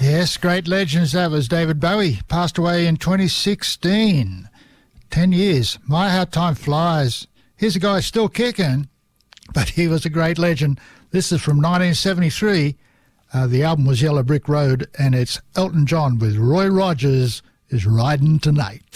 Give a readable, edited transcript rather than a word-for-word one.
Yes, great legends. That was David Bowie. Passed away in 2016. 10 years. My, how time flies. Here's a guy still kicking, but he was a great legend. This is from 1973. The album was Yellow Brick Road, and it's Elton John with Roy Rogers is Riding Tonight.